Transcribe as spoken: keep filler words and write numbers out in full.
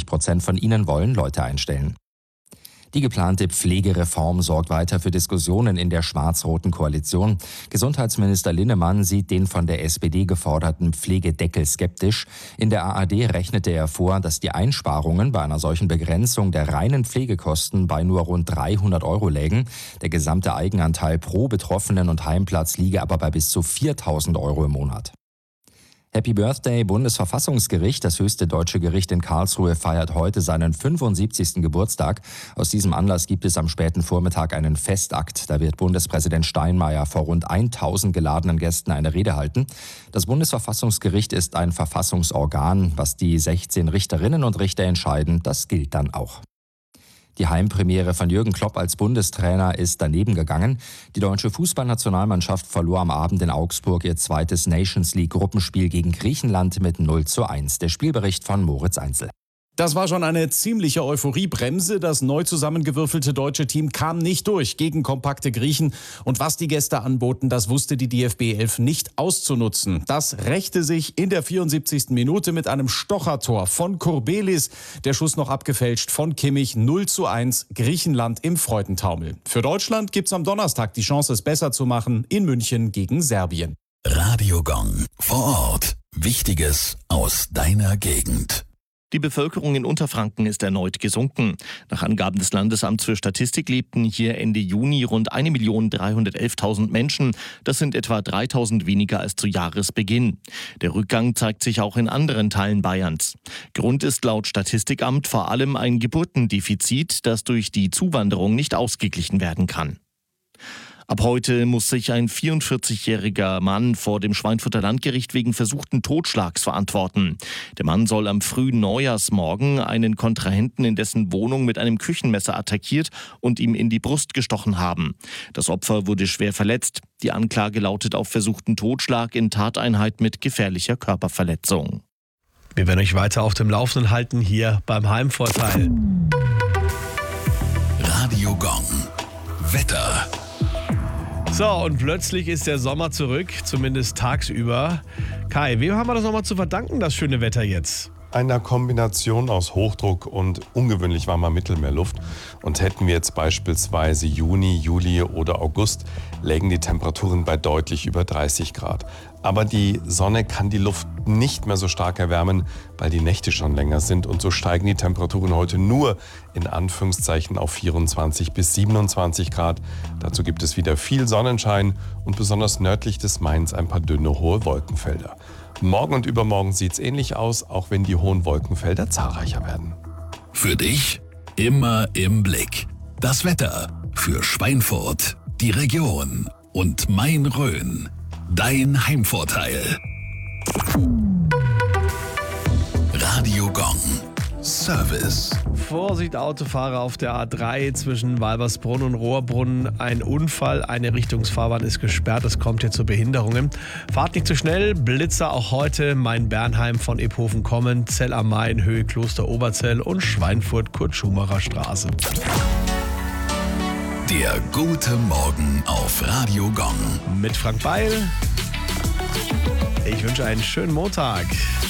fünfundsiebzig Prozent von ihnen wollen Leute einstellen. Die geplante Pflegereform sorgt weiter für Diskussionen in der schwarz-roten Koalition. Gesundheitsminister Linnemann sieht den von der S P D geforderten Pflegedeckel skeptisch. In der A R D rechnete er vor, dass die Einsparungen bei einer solchen Begrenzung der reinen Pflegekosten bei nur rund dreihundert Euro lägen. Der gesamte Eigenanteil pro Betroffenen und Heimplatz liege aber bei bis zu viertausend Euro im Monat. Happy Birthday, Bundesverfassungsgericht. Das höchste deutsche Gericht in Karlsruhe feiert heute seinen fünfundsiebzigsten Geburtstag. Aus diesem Anlass gibt es am späten Vormittag einen Festakt. Da wird Bundespräsident Steinmeier vor rund tausend geladenen Gästen eine Rede halten. Das Bundesverfassungsgericht ist ein Verfassungsorgan. Was die sechzehn Richterinnen und Richter entscheiden, das gilt dann auch. Die Heimpremiere von Jürgen Klopp als Bundestrainer ist daneben gegangen. Die deutsche Fußballnationalmannschaft verlor am Abend in Augsburg ihr zweites Nations League Gruppenspiel gegen Griechenland mit null zu eins. Der Spielbericht von Moritz Einzel. Das war schon eine ziemliche Euphoriebremse. Das neu zusammengewürfelte deutsche Team kam nicht durch gegen kompakte Griechen. Und was die Gäste anboten, das wusste die D F B elf nicht auszunutzen. Das rächte sich in der vierundsiebzigsten Minute mit einem Stochertor von Kurbelis. Der Schuss noch abgefälscht von Kimmich. null zu eins, Griechenland im Freudentaumel. Für Deutschland gibt's am Donnerstag die Chance, es besser zu machen in München gegen Serbien. Radio Gong vor Ort. Wichtiges aus deiner Gegend. Die Bevölkerung in Unterfranken ist erneut gesunken. Nach Angaben des Landesamts für Statistik lebten hier Ende Juni rund eine Million dreihundertelftausend Menschen. Das sind etwa dreitausend weniger als zu Jahresbeginn. Der Rückgang zeigt sich auch in anderen Teilen Bayerns. Grund ist laut Statistikamt vor allem ein Geburtendefizit, das durch die Zuwanderung nicht ausgeglichen werden kann. Ab heute muss sich ein vierundvierzigjähriger Mann vor dem Schweinfurter Landgericht wegen versuchten Totschlags verantworten. Der Mann soll am frühen Neujahrsmorgen einen Kontrahenten in dessen Wohnung mit einem Küchenmesser attackiert und ihm in die Brust gestochen haben. Das Opfer wurde schwer verletzt. Die Anklage lautet auf versuchten Totschlag in Tateinheit mit gefährlicher Körperverletzung. Wir werden euch weiter auf dem Laufenden halten hier beim Heimvorteil. Radio Gong. Wetter. So, und plötzlich ist der Sommer zurück, zumindest tagsüber. Kai, wem haben wir das nochmal zu verdanken, das schöne Wetter jetzt? Einer Kombination aus Hochdruck und ungewöhnlich warmer Mittelmeerluft. Und hätten wir jetzt beispielsweise Juni, Juli oder August, lägen die Temperaturen bei deutlich über dreißig Grad. Aber die Sonne kann die Luft nicht mehr so stark erwärmen, weil die Nächte schon länger sind. Und so steigen die Temperaturen heute nur in Anführungszeichen auf vierundzwanzig bis siebenundzwanzig Grad. Dazu gibt es wieder viel Sonnenschein und besonders nördlich des Mains ein paar dünne, hohe Wolkenfelder. Morgen und übermorgen sieht's ähnlich aus, auch wenn die hohen Wolkenfelder zahlreicher werden. Für dich immer im Blick. Das Wetter für Schweinfurt, die Region und Main-Rhön. Dein Heimvorteil. Radio Gong. Service. Vorsicht, Autofahrer auf der A drei zwischen Walbersbrunn und Rohrbrunn. Ein Unfall, eine Richtungsfahrbahn ist gesperrt, es kommt hier zu Behinderungen. Fahrt nicht zu schnell, Blitzer auch heute, Main-Bernheim von Ephofen kommen, Zell am Main, Höhe Kloster Oberzell und Schweinfurt, Kurt-Schumacher Straße. Der gute Morgen auf Radio Gong. Mit Frank Beil. Ich wünsche einen schönen Montag.